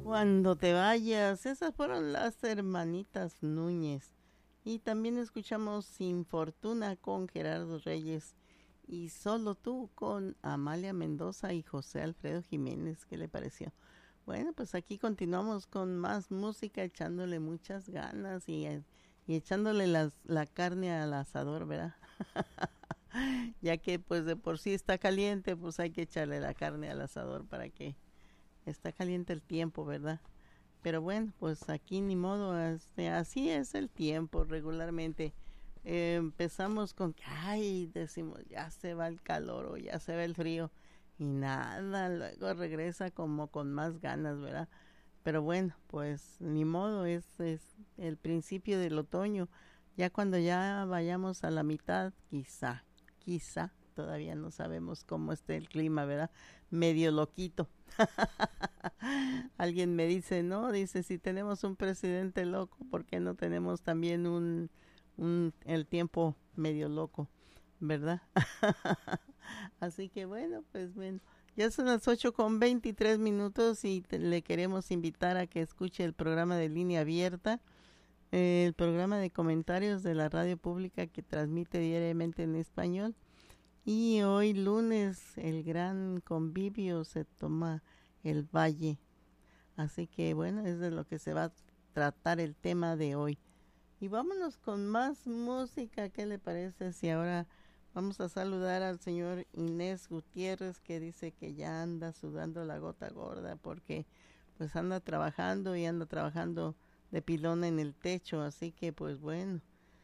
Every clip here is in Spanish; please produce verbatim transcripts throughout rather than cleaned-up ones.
Cuando te vayas, esas fueron las hermanitas Núñez. Y también escuchamos Sin Fortuna con Gerardo Reyes y Solo tú con Amalia Mendoza y José Alfredo Jiménez. ¿Qué le pareció? Bueno, pues aquí continuamos con más música, echándole muchas ganas y, eh, y echándole las, la carne al asador, ¿verdad? Ya que pues de por sí está caliente, pues hay que echarle la carne al asador para que está caliente el tiempo, ¿verdad? Pero bueno, pues aquí ni modo, este, así es el tiempo regularmente. Eh, empezamos con que, ay, decimos, ya se va el calor o ya se va el frío. Y nada, luego regresa como con más ganas, ¿verdad? Pero bueno, pues ni modo, es, es el principio del otoño. Ya cuando ya vayamos a la mitad, quizá, quizá, todavía no sabemos cómo esté el clima, ¿verdad? Medio loquito. Alguien me dice, no, dice, si tenemos un presidente loco, ¿por qué no tenemos también un, un el tiempo medio loco, ¿verdad? Así que bueno, pues bueno, ya son las ocho con veintitrés minutos y te, le queremos invitar a que escuche el programa de Línea Abierta, eh, el programa de comentarios de la radio pública que transmite diariamente en español. Y hoy lunes el gran convivio se toma el Valle. Así que bueno, es de lo que se va a tratar el tema de hoy. Y vámonos con más música. ¿Qué le parece si ahora vamos a saludar al señor Inés Gutiérrez, que dice que ya anda sudando la gota gorda porque pues anda trabajando y anda trabajando de pilón en el techo? Así que pues bueno,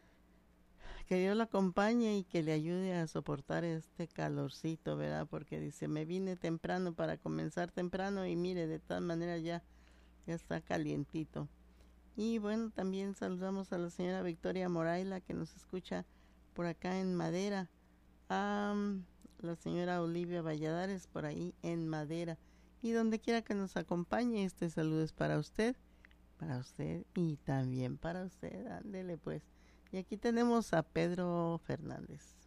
que Dios lo acompañe y que le ayude a soportar este calorcito, ¿verdad? Porque dice, me vine temprano para comenzar temprano y mire, de tal manera ya, ya está calientito. Y bueno, también saludamos a la señora Victoria Moraila, que nos escucha por acá en Madera, a um, la señora Olivia Valladares por ahí en Madera. Y donde quiera que nos acompañe, este saludo es para usted, para usted y también para usted. Ándele pues. Y aquí tenemos a Pedro Fernández.